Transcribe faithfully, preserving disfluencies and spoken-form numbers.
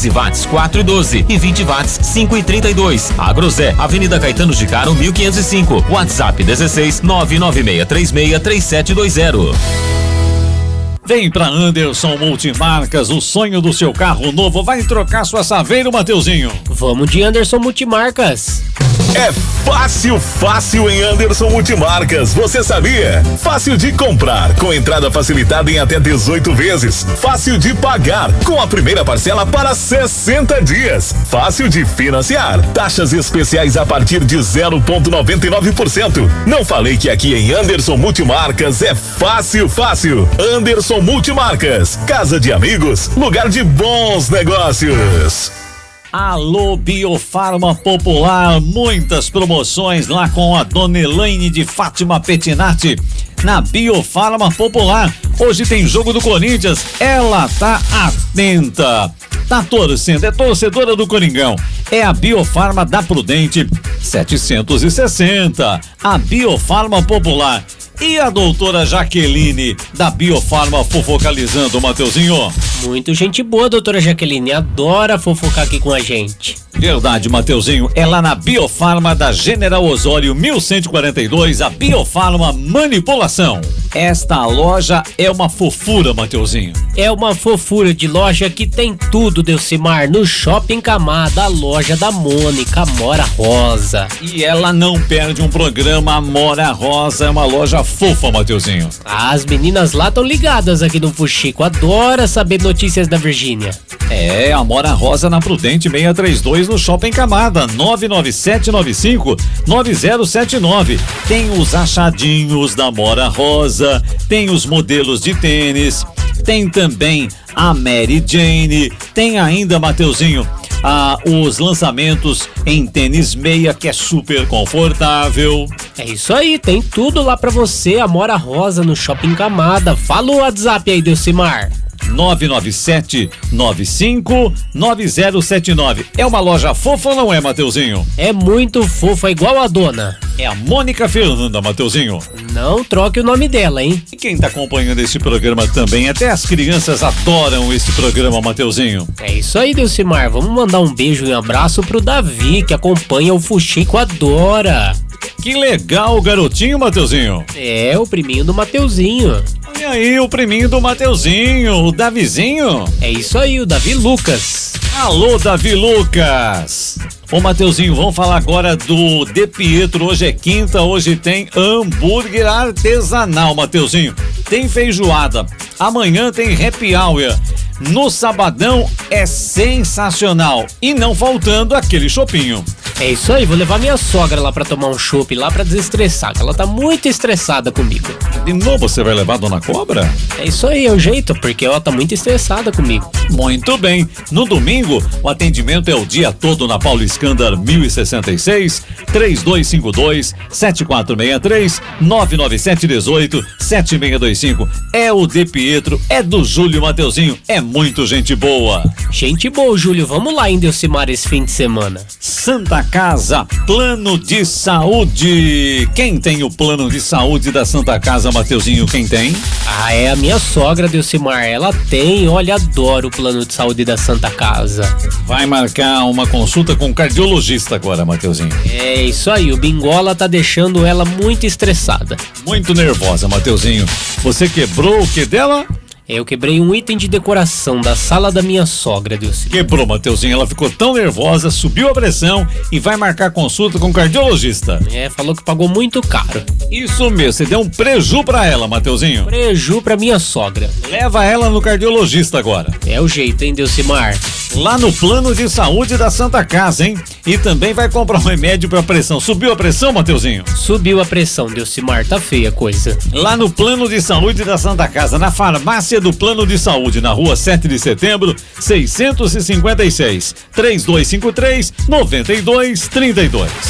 quinze watts, quatro e doze e vinte watts, cinco e trinta e dois. Agrozé, Avenida Caetano de Caro, mil quinhentos e cinco. WhatsApp dezesseis nove nove seis três seis três sete dois zero. Vem pra Anderson Multimarcas, o sonho do seu carro novo. Vai trocar sua Saveiro, Mateuzinho? Vamos de Anderson Multimarcas. É fácil, fácil em Anderson Multimarcas. Você sabia? Fácil de comprar, com entrada facilitada em até dezoito vezes. Fácil de pagar, com a primeira parcela para sessenta dias. Fácil de financiar, taxas especiais a partir de zero vírgula noventa e nove por cento. Não falei que aqui em Anderson Multimarcas é fácil, fácil. Anderson Multimarcas, casa de amigos, lugar de bons negócios. Alô Biofarma Popular, muitas promoções lá com a Dona Elaine de Fátima Petinati na Biofarma Popular. Hoje tem jogo do Corinthians, ela tá atenta, tá torcendo, é torcedora do Coringão. É a Biofarma da Prudente setecentos e sessenta, a Biofarma Popular. E a doutora Jaqueline da Biofarma fofocalizando, Mateuzinho? Muito gente boa, doutora Jaqueline, adora fofocar aqui com a gente. Verdade, Mateuzinho, é lá na Biofarma da General Osório mil cento e quarenta e dois, a Biofarma Manipulação. Esta loja é uma fofura, Mateuzinho. É uma fofura de loja que tem tudo, Delcimar, no Shopping Camada, a loja da Mônica Mora Rosa. E ela não perde um programa, a Mora Rosa é uma loja fofa, Mateuzinho. As meninas lá estão ligadas aqui no Fuxico, adora saber notícias da Virgínia. É, a Mora Rosa na Prudente seiscentos e trinta e dois no Shopping Camada, nove nove sete nove cinco nove zero sete nove. Tem os achadinhos da Mora Rosa, tem os modelos de tênis, tem também a Mary Jane, tem ainda, Mateuzinho, Ah, os lançamentos em tênis meia, que é super confortável. É isso aí, tem tudo lá pra você, a Mora Rosa no Shopping Camada. Fala o WhatsApp aí, Delcimar. nove nove sete nove cinco nove zero sete nove. É uma loja fofa ou não é, Mateuzinho? É muito fofa, igual a dona. É a Mônica Fernanda, Mateuzinho. Não troque o nome dela, hein? E quem tá acompanhando esse programa também, até as crianças adoram esse programa, Mateuzinho. É isso aí, Delcimar. Vamos mandar um beijo e um abraço pro Davi, que acompanha o Fuxico, adora. Que legal, garotinho, Mateuzinho. É, o priminho do Mateuzinho. E aí, o priminho do Mateuzinho, o Davizinho? É isso aí, o Davi Lucas. Alô, Davi Lucas. Ô, Mateuzinho, vamos falar agora do De Pietro. Hoje é quinta, hoje tem hambúrguer artesanal, Mateuzinho. Tem feijoada. Amanhã tem happy hour. No sabadão é sensacional. E não faltando aquele chopinho. É isso aí, vou levar minha sogra lá pra tomar um chopp lá pra desestressar, que ela tá muito estressada comigo. De novo você vai levar a Dona Cobra? É isso aí, é o jeito, porque ela tá muito estressada comigo. Muito bem. No domingo, o atendimento é o dia todo na Paulo Escândar mil e sessenta e seis, três dois cinco dois, sete quatro seis três, nove nove sete um oito, sete seis dois cinco. É o De Pietro, é do Júlio Mateuzinho, é muito gente boa. Gente boa, Júlio, vamos lá em Delcimar esse fim de semana. Santa Casa Plano de Saúde. Quem tem o plano de saúde da Santa Casa, Mateuzinho, quem tem? Ah, é a minha sogra, Delcimar, ela tem, olha, adoro o plano de saúde da Santa Casa. Vai marcar uma consulta com um cardiologista agora, Mateuzinho. É isso aí, o Bingola tá deixando ela muito estressada. Muito nervosa, Mateuzinho. Você quebrou o que dela? Eu quebrei um item de decoração da sala da minha sogra, Delcimar. Quebrou, Mateuzinho. Ela ficou tão nervosa, subiu a pressão e vai marcar consulta com o cardiologista. É, falou que pagou muito caro. Isso mesmo, você deu um preju pra ela, Mateuzinho. Preju pra minha sogra. Leva ela no cardiologista agora. É o jeito, hein, Delcimar? Lá no plano de saúde da Santa Casa, hein? E também vai comprar um remédio pra pressão. Subiu a pressão, Mateuzinho? Subiu a pressão, Delcimar, tá feia a coisa. Lá no plano de saúde da Santa Casa, na farmácia do Plano de Saúde, na rua sete de setembro, seiscentos e cinquenta e seis, três dois cinco três, nove dois três dois.